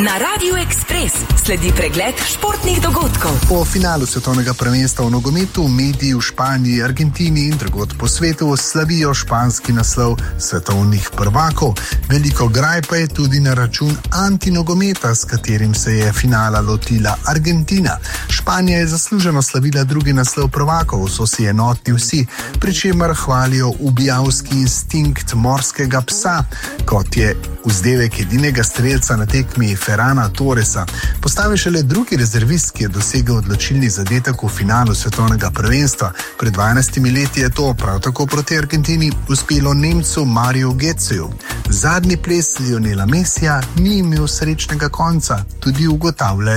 Na Radiu Ekspres sledi pregled športnih dogodkov. Po finalu svetovnega prvenstva v nogometu mediji v Španiji, Argentini in drugod po svetu slavijo španski naslov svetovnih prvakov. Veliko graj pa je tudi na račun antinogometa, s katerim se je finala lotila Argentina. Španija je zasluženo slavila drugi naslov prvakov, so si enotni vsi, pri čemer hvalijo ubijalski instinkt morskega psa, kot je vzdevek edinega strelca na tekmi Ferrana Torresa. Postavi šele drugi rezervist, ki je dosegel odločilni zadetek v finalu svetovnega prvenstva. Pred 12 leti je to prav tako proti Argentini uspelo Nemcu Mariju Götzeju. Zadnji ples Lionela Messija ni imel srečnega konca, tudi ugotavljajo